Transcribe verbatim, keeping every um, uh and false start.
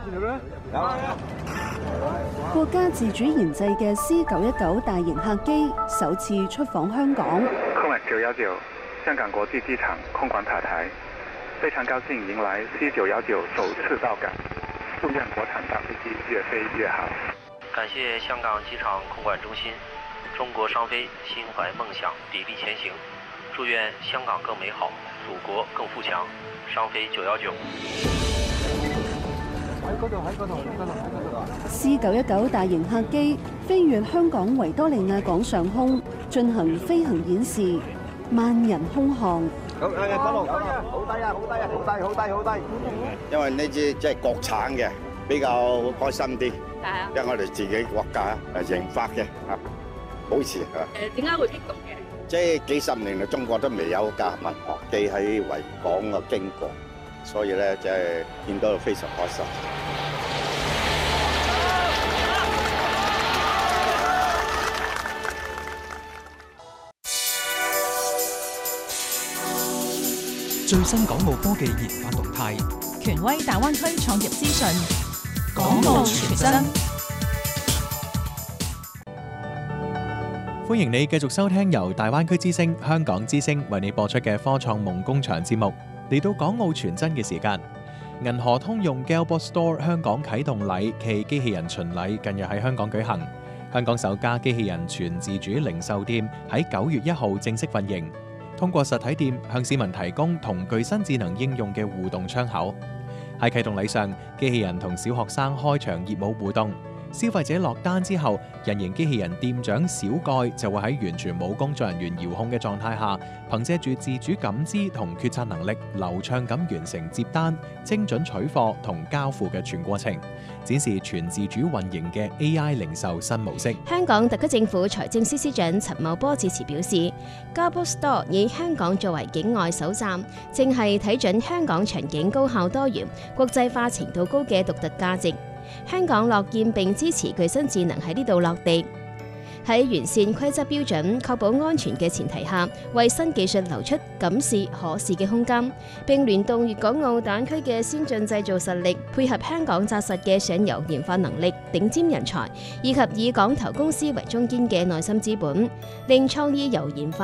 國家自主研製嘅 C 九一九大型客機首次出訪香港。 空管九一九香港國際機場空管塔台，非常高興迎來 C 九一九首次到港，祝願國產大飛機越飛越好。 感謝香港機場空管中心，中國商飛心懷夢想，砥礪前行。祝願香港更美好，祖國更富強。商飛九一九。 喺嗰度，喺嗰度，喺嗰度，喺嗰度。 C 九一九大型客機飛越香港維多利亞港上空，進行飛行演示，萬人空巷。 好，誒，嗰度，好低啊，好低啊，好低，好低，好低。因為呢支即係國產嘅，比較開心啲。 係啊。 因為我哋自己國家誒研發嘅嚇，保持嚇。 誒，點解會激動嘅？ 即係幾十年嚟，中國都未有架民航機喺維港嘅經過，所以咧即係見到非常開心。 最新港澳科技研發動態， 權威大灣區創業資訊， 港澳全真。 歡迎你繼續收聽由大灣區之聲、香港之聲為你播出嘅科創夢工場節目。嚟到港澳全真嘅時間，銀河通用 Galbot Store 香港啟動禮暨機器人巡禮近日喺香港舉行。香港首家機器人全自主零售店喺九月一號正式運營，通過實體店向市民提供同具新智能應用嘅互動窗口。喺啟動禮上，機器人同小學生開場業務互動。消費者落單之後，人形機器人店長小蓋就會喺完全冇工作人員遙控嘅狀態下，憑借住自主感知同決策能力，流暢咁完成接單、精準取貨同交付嘅全過程，展示全自主運營嘅 A I 零售新模式。 香港特區政府財政司司長陳茂波致辭表示 ，Galbot Store 以香港作為境外首站，正係睇準香港場景高效多元、國際化程度高嘅獨特價值。香港樂見並支持具新智能喺呢度落地，喺完善規則標準、確保安全嘅前提下，為新技術留出敢試可試嘅空間，並聯動粵港澳大灣區嘅先進製造實力，配合香港紮實嘅上游研發能力、頂尖人才，以及以港投公司為中堅嘅內心資本，令創意由研發